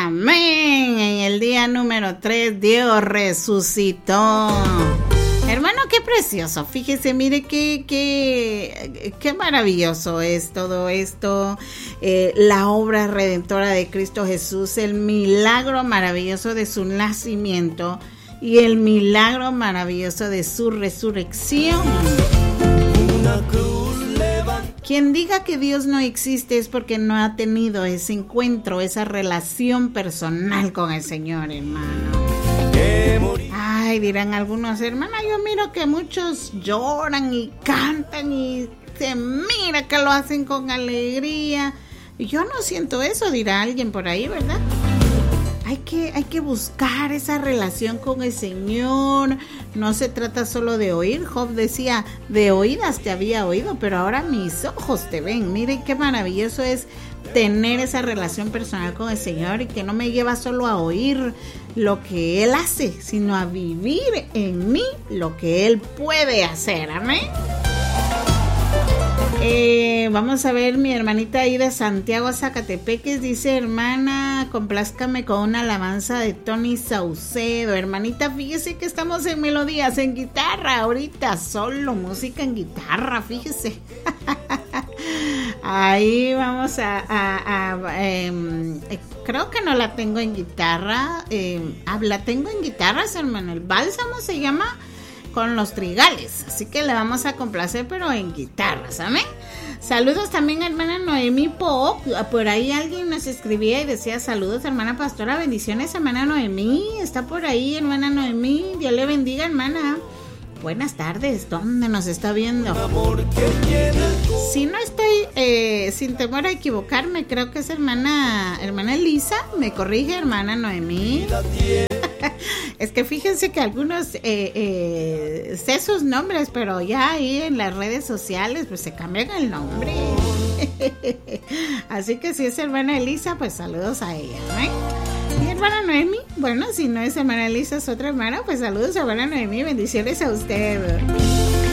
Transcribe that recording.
Amén. En el día número 3 Dios resucitó. Hermano, qué precioso. Fíjese, mire qué maravilloso es todo esto. La obra redentora de Cristo Jesús, el milagro maravilloso de su nacimiento y el milagro maravilloso de su resurrección. Quien diga que Dios no existe es porque no ha tenido ese encuentro, esa relación personal con el Señor, hermano. Ay, dirán algunos, hermana, yo miro que muchos lloran y cantan y se mira que lo hacen con alegría. Yo no siento eso, dirá alguien por ahí, ¿verdad? Hay que buscar esa relación con el Señor. No se trata solo de oír. Job decía, de oídas te había oído, pero ahora mis ojos te ven. Miren qué maravilloso es tener esa relación personal con el Señor y que no me lleva solo a oír lo que Él hace, sino a vivir en mí lo que Él puede hacer. Amén. Vamos a ver, mi hermanita ahí de Santiago, Zacatepeques, dice, hermana, complázcame con una alabanza de Tony Saucedo. Hermanita, fíjese que estamos en melodías, en guitarra, ahorita solo música en guitarra, fíjese. Ahí vamos creo que no la tengo en guitarra, la tengo en guitarras, hermano, el bálsamo se llama Con los Trigales, así que le vamos a complacer, pero en guitarras, amén. Saludos también a hermana Noemí Pop, por ahí alguien nos escribía y decía saludos hermana pastora, bendiciones hermana Noemí, está por ahí hermana Noemí, Dios le bendiga hermana. Buenas tardes, ¿dónde nos está viendo? Si no estoy sin temor a equivocarme, creo que es hermana Elisa, me corrige hermana Noemí. Es que fíjense que algunos sé sus nombres, pero ya ahí en las redes sociales pues se cambian el nombre. Así que si es hermana Elisa, pues saludos a ella, ¿no? Y hermana Noemi, bueno, si no es hermana Elisa, es otra hermana, pues saludos a hermana Noemi, bendiciones a usted.